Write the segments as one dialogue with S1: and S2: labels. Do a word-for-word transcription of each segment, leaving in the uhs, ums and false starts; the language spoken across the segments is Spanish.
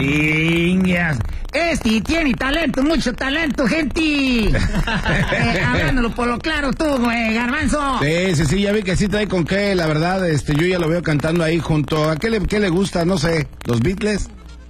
S1: Ingas. Este tiene talento, mucho talento, gente. eh, hablándolo por lo claro tú, güey, Garbanzo.
S2: Sí, sí, sí, ya vi que sí trae con qué, la verdad, este, yo ya lo veo cantando ahí junto a, ¿qué le, qué le gusta? No sé, ¿los Beatles?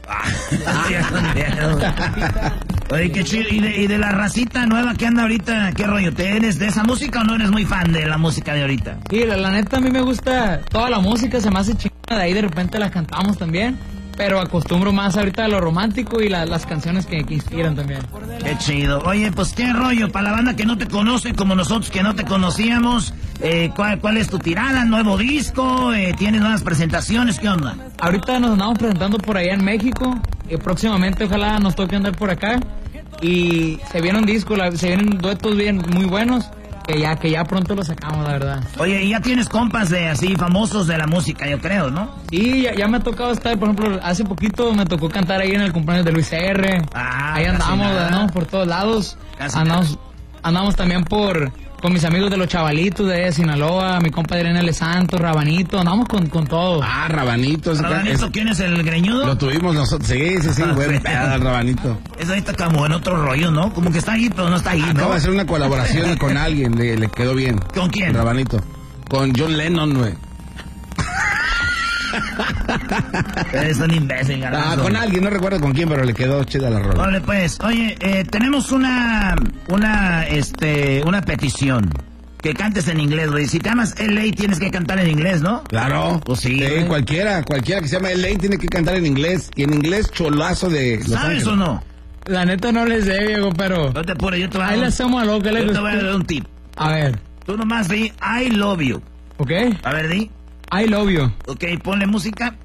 S1: Oye, qué chido. ¿Y de, y de la racita nueva que anda ahorita, qué rollo? ¿Te eres de esa música o no eres muy fan de la música de ahorita?
S3: Sí, la, la neta a mí me gusta toda la música, se me hace chingada, de ahí de repente la cantamos también. Pero acostumbro más ahorita a lo romántico y la, las canciones que, que inspiran también.
S1: Qué chido. Oye, pues qué rollo, para la banda que no te conoce, como nosotros que no te conocíamos, eh, ¿cuál, ¿cuál es tu tirada? ¿Nuevo disco? Eh, ¿Tienes nuevas presentaciones? ¿Qué onda?
S3: Ahorita nos andamos presentando por allá en México, y próximamente ojalá nos toque andar por acá. Y se viene un disco, la, se vienen duetos bien muy buenos, que ya, que ya pronto lo sacamos, la verdad.
S1: Oye, y ya tienes compas de así famosos de la música, yo creo, ¿no?
S3: Sí, ya, ya me ha tocado estar, por ejemplo, hace poquito me tocó cantar ahí en el cumpleaños de Luis R.
S1: Ah,
S3: ahí andamos, andamos por todos lados.
S1: Casi
S3: andamos, andamos también por con mis amigos de los Chavalitos de Sinaloa, mi compa Irene L. Santos, Rabanito, andamos con, con todo.
S2: Ah, Rabanito.
S1: ¿Rabanito quién es el greñudo?
S2: Lo tuvimos nosotros, sí, sí, sí, buen pedo el Rabanito.
S1: Es ahorita como en otro rollo, ¿no? Como que está ahí, pero no está ahí, ¿no?
S2: Acaba de hacer una colaboración con alguien, le, le quedó bien.
S1: ¿Con quién?
S2: Rabanito. Con John Lennon, güey.
S1: Eres un imbécil,
S2: Ah,
S1: Garbanzo.
S2: con alguien, no recuerdo con quién, pero le quedó chida la rola.
S1: Vale, pues, oye, eh, tenemos una, una, este, una petición. Que cantes en inglés, güey. Si te amas L A, tienes que cantar en inglés, ¿no?
S2: Claro.
S1: Pues sí,
S2: Sí,
S1: güey.
S2: cualquiera, cualquiera que se llama L A tiene que cantar en inglés. Y en inglés cholazo de Los
S1: ¿Sabes
S2: Ángeles.
S1: o no?
S3: La neta no les sé, Diego, pero
S1: No te apures, yo te voy a
S3: ahí
S1: dar
S3: le
S1: un,
S3: hacemos a lo que le
S1: yo te voy a
S3: guste.
S1: dar un tip.
S3: A ver,
S1: Tú nomás di I love you.
S3: ¿ok?
S1: A ver, di.
S3: I love you.
S1: Ok, ponle música.